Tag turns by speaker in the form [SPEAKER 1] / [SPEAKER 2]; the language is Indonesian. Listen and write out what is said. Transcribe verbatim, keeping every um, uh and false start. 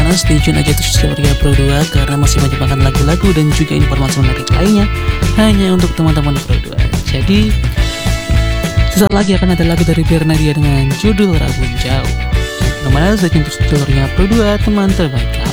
[SPEAKER 1] teman-teman stay tune aja terus di Ria Pro dua karena masih banyak banget lagu-lagu dan juga informasi menarik lainnya hanya untuk teman-teman Pro dua. Jadi sesaat lagi akan ada lagu dari Bernadia dengan judul Rabu Jauh. Kemana stay tune terus di Ria Pro dua, teman terbaik.